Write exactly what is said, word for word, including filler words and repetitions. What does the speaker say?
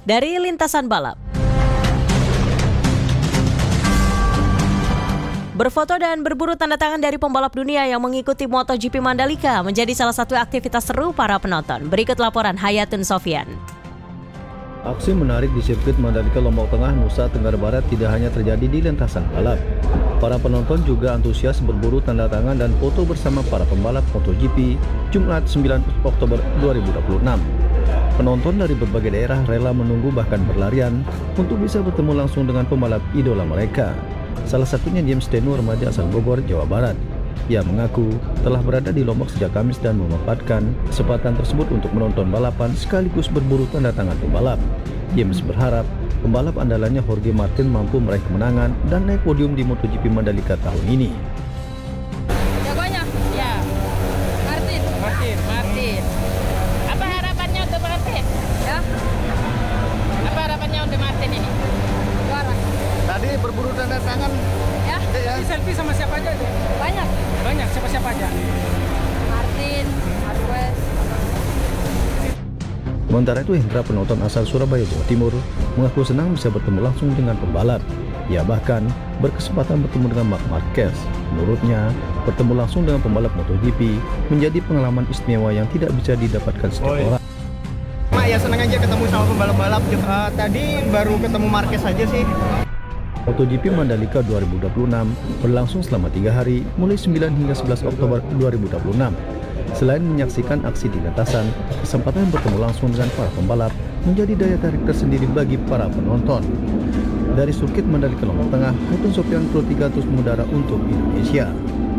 dari lintasan balap. Berfoto dan berburu tanda tangan dari pembalap dunia yang mengikuti MotoGP Mandalika menjadi salah satu aktivitas seru para penonton. Berikut laporan Hayatun Sofyan. Aksi menarik di sirkuit Mandalika Lombok Tengah, Nusa Tenggara Barat tidak hanya terjadi di lintasan balap. Para penonton juga antusias berburu tanda tangan dan foto bersama para pembalap MotoGP Jumat sembilan Oktober dua ribu dua puluh enam. Penonton dari berbagai daerah rela menunggu bahkan berlarian untuk bisa bertemu langsung dengan pembalap idola mereka. Salah satunya James Denu, remaja asal Bogor, Jawa Barat. Ia mengaku telah berada di Lombok sejak Kamis dan memanfaatkan kesempatan tersebut untuk menonton balapan sekaligus berburu tanda tangan pembalap. James berharap pembalap andalannya Jorge Martin mampu meraih kemenangan dan naik podium di MotoGP Mandalika tahun ini. Jagonya? Ya, Martin. Martin. Martin. Apa harapannya untuk Martin? Ya, Apa harapannya untuk Martin ini? juara. Tadi berburu tanda tangan Ya, ya. Ini selfie sama siapa aja? Deh? banyak. Banyak, siapa-siapa aja? Martin, Marquez. Sementara itu, Hendra, penonton asal Surabaya, Jawa Timur, mengaku senang bisa bertemu langsung dengan pembalap. Ia bahkan berkesempatan bertemu dengan Marc Marquez. Menurutnya, bertemu langsung dengan pembalap MotoGP menjadi pengalaman istimewa yang tidak bisa didapatkan setiap Oh, iya. orang. Mak ya senang aja ketemu sama pembalap-balap. Uh, tadi baru ketemu Marquez aja sih. MotoGP Mandalika dua ribu dua puluh enam berlangsung selama tiga hari, mulai sembilan hingga sebelas Oktober dua ribu dua puluh enam. Selain menyaksikan aksi di lintasan, kesempatan bertemu langsung dengan para pembalap menjadi daya tarik tersendiri bagi para penonton. Dari sirkuit Mandalika Lombok Tengah, Hayatun Sofyan Pro tiga terus mengudara untuk Indonesia.